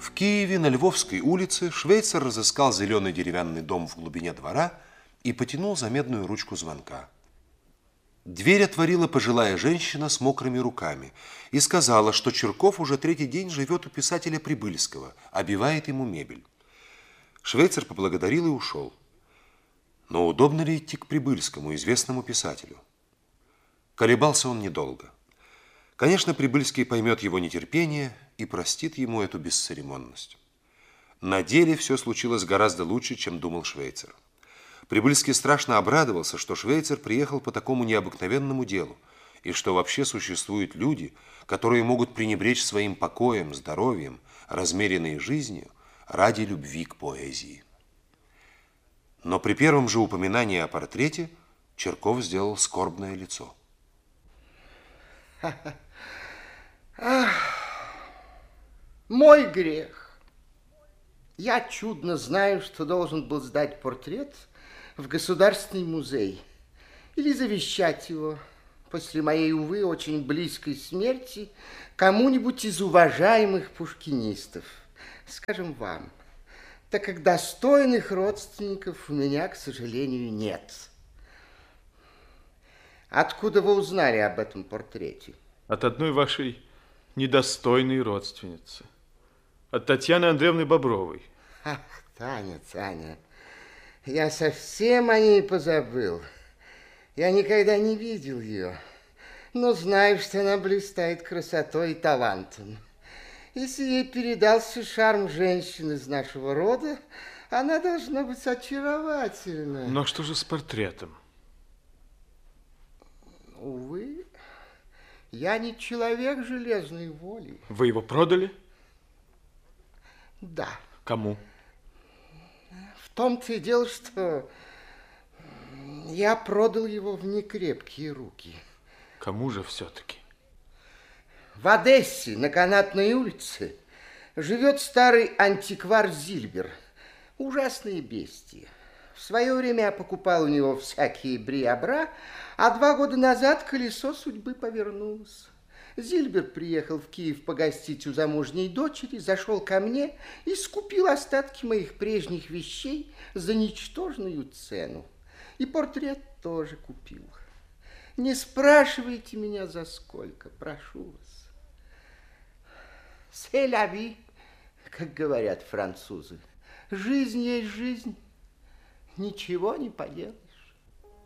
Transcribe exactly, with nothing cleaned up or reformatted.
В Киеве на Львовской улице швейцар разыскал зеленый деревянный дом в глубине двора и потянул за медную ручку звонка. Дверь отворила пожилая женщина с мокрыми руками и сказала, что Чирков уже третий день живет у писателя Прибыльского, обивает ему мебель. Швейцар поблагодарил и ушел. Но удобно ли идти к Прибыльскому, известному писателю? Колебался он недолго. Конечно, Прибыльский поймет его нетерпение и простит ему эту бесцеремонность. На деле все случилось гораздо лучше, чем думал швейцар. Прибыльский страшно обрадовался, что швейцар приехал по такому необыкновенному делу, и что вообще существуют люди, которые могут пренебречь своим покоем, здоровьем, размеренной жизнью ради любви к поэзии. Но при первом же упоминании о портрете Чирков сделал скорбное лицо. Ах, мой грех. Я чудно знаю, что должен был сдать портрет в Государственный музей или завещать его после моей, увы, очень близкой смерти кому-нибудь из уважаемых пушкинистов, скажем, вам, так как достойных родственников у меня, к сожалению, нет. Откуда вы узнали об этом портрете? От одной вашей недостойной родственницы. От Татьяны Андреевны Бобровой. Ах, Таня, Таня, я совсем о ней позабыл. Я никогда не видел ее, но знаю, что она блистает красотой и талантом. Если ей передался шарм женщин из нашего рода, она должна быть очаровательна. Но что же с портретом? Увы, я не человек железной воли. Вы его продали? Да. Кому? В том-то и дело, что я продал его в некрепкие руки. Кому же все-таки? В Одессе, на Канатной улице, живет старый антиквар Зильбер. Ужасное бестие. В свое время я покупал у него всякие бриобра, а два года назад колесо судьбы повернулось. Зильбер приехал в Киев погостить у замужней дочери, зашел ко мне и скупил остатки моих прежних вещей за ничтожную цену. И портрет тоже купил. Не спрашивайте меня за сколько, прошу вас. C'est la vie, как говорят французы. Жизнь есть жизнь. Ничего не поделаешь.